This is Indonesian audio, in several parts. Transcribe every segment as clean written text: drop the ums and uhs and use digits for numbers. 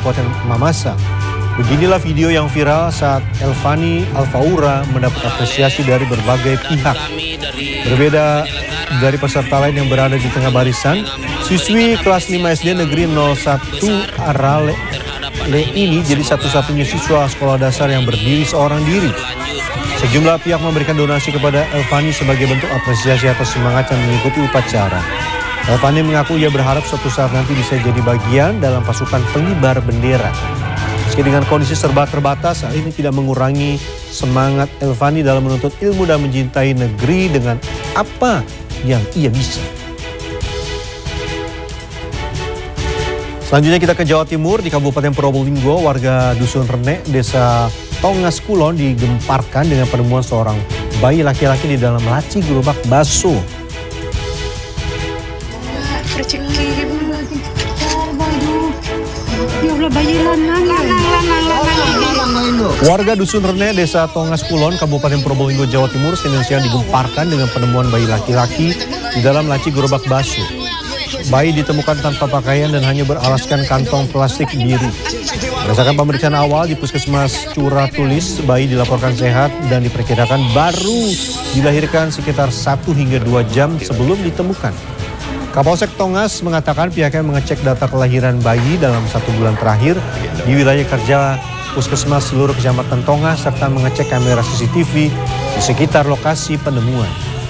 Kabupaten Mamasa. Beginilah video yang viral saat Elvani Alfaura mendapat apresiasi dari berbagai pihak. Berbeda dari peserta lain yang berada di tengah barisan, siswi kelas 5 SD Negeri 01 Arale ini jadi satu-satunya siswa sekolah dasar yang berdiri seorang diri. Sejumlah pihak memberikan donasi kepada Elvani sebagai bentuk apresiasi atas semangatnya mengikuti upacara. Elvani mengaku ia berharap suatu saat nanti bisa jadi bagian dalam pasukan pengibar bendera. Meski dengan kondisi serba terbatas, hal ini tidak mengurangi semangat Elvani dalam menuntut ilmu dan mencintai negeri dengan apa yang ia bisa. Selanjutnya kita ke Jawa Timur. Di Kabupaten Probolinggo, warga Dusun Renek, Desa Tongas Kulon digemparkan dengan penemuan seorang bayi laki-laki di dalam laci gerobak bakso. Warga Dusun Rene, Desa Tongas Kulon, Kabupaten Probolinggo, Jawa Timur, Senin siang digemparkan dengan penemuan bayi laki-laki di dalam laci gerobak bakso. Bayi ditemukan tanpa pakaian dan hanya beralaskan kantong plastik biru. Berdasarkan pemeriksaan awal di Puskesmas Curah Tulis, bayi dilaporkan sehat dan diperkirakan baru dilahirkan sekitar 1 hingga 2 jam sebelum ditemukan. Kapolsek Tongas mengatakan pihaknya mengecek data kelahiran bayi dalam 1 bulan terakhir di wilayah kerja Puskesmas seluruh kecamatan Tongas serta mengecek kamera CCTV di sekitar lokasi penemuan.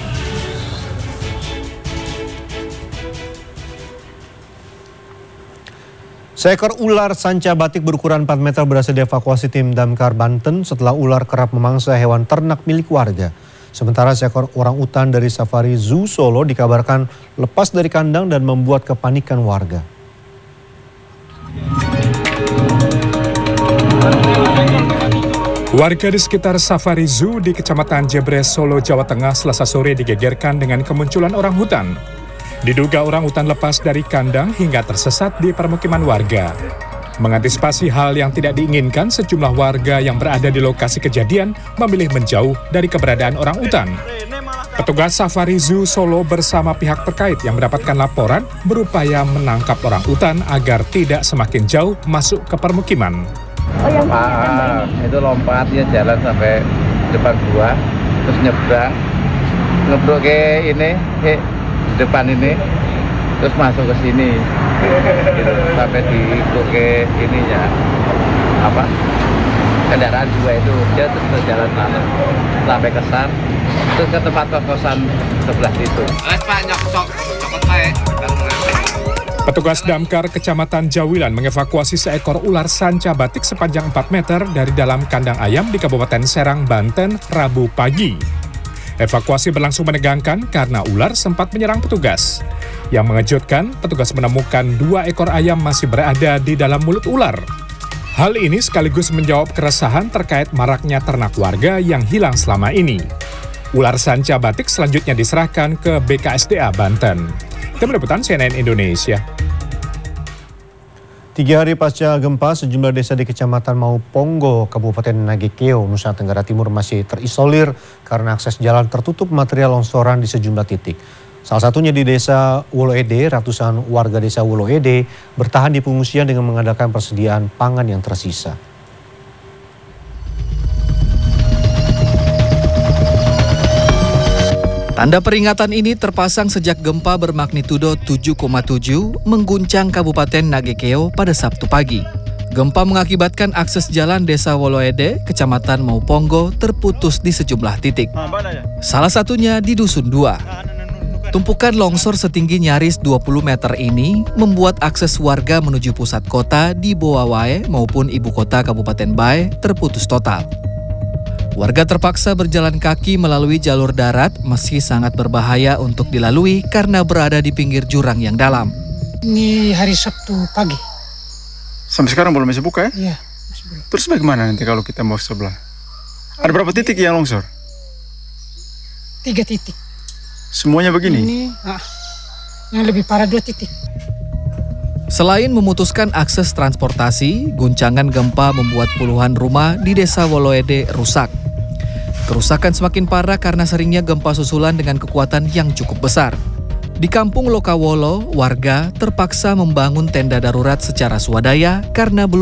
Seekor ular sanca batik berukuran 4 meter berhasil dievakuasi tim Damkar Banten setelah ular kerap memangsa hewan ternak milik warga. Sementara seekor orangutan dari Safari Zoo Solo dikabarkan lepas dari kandang dan membuat kepanikan warga. Warga di sekitar Safari Zoo di Kecamatan Jebres, Solo, Jawa Tengah Selasa sore digegerkan dengan kemunculan orangutan. Diduga orangutan lepas dari kandang hingga tersesat di permukiman warga. Mengantisipasi hal yang tidak diinginkan, sejumlah warga yang berada di lokasi kejadian memilih menjauh dari keberadaan orangutan. Petugas Safari Zoo Solo bersama pihak terkait yang mendapatkan laporan berupaya menangkap orangutan agar tidak semakin jauh masuk ke permukiman. Itu lompat, dia jalan sampai depan gua, terus nyebrang ke ini, ke depan ini, terus masuk ke sini, gitu. Sampai di ke ininya, kendaraan dua itu, dia terus jalan sampai ke sana, terus ke tempat kos-kosan sebelah situ. Petugas Damkar Kecamatan Jawilan mengevakuasi seekor ular sanca batik sepanjang 4 meter dari dalam kandang ayam di Kabupaten Serang, Banten, Rabu pagi. Evakuasi berlangsung menegangkan karena ular sempat menyerang petugas. Yang mengejutkan, petugas menemukan 2 ekor ayam masih berada di dalam mulut ular. Hal ini sekaligus menjawab keresahan terkait maraknya ternak warga yang hilang selama ini. Ular sanca batik selanjutnya diserahkan ke BKSDA Banten. Tim Liputan CNN Indonesia. 3 hari pasca gempa, sejumlah desa di Kecamatan Mauponggo, Kabupaten Nagekeo, Nusa Tenggara Timur masih terisolir karena akses jalan tertutup material longsoran di sejumlah titik. Salah satunya di Desa Woloede, ratusan warga Desa Woloede bertahan di pengungsian dengan mengandalkan persediaan pangan yang tersisa. Tanda peringatan ini terpasang sejak gempa bermagnitudo 7,7 mengguncang Kabupaten Nagekeo pada Sabtu pagi. Gempa mengakibatkan akses jalan Desa Woloede, Kecamatan Mauponggo terputus di sejumlah titik. Salah satunya di Dusun 2. Tumpukan longsor setinggi nyaris 20 meter ini membuat akses warga menuju pusat kota di Boawae maupun ibu kota Kabupaten Bae terputus total. Warga terpaksa berjalan kaki melalui jalur darat meski sangat berbahaya untuk dilalui karena berada di pinggir jurang yang dalam. Ini hari Sabtu pagi. Sampai sekarang belum bisa buka ya? Iya. Terus bagaimana nanti kalau kita mau sebelah? Ada berapa titik yang longsor? 3 titik. Semuanya begini? Ini yang lebih parah 2 titik. Selain memutuskan akses transportasi, guncangan gempa membuat puluhan rumah di Desa Woloede rusak. Kerusakan semakin parah karena seringnya gempa susulan dengan kekuatan yang cukup besar. Di Kampung Lokawolo, warga terpaksa membangun tenda darurat secara swadaya karena belum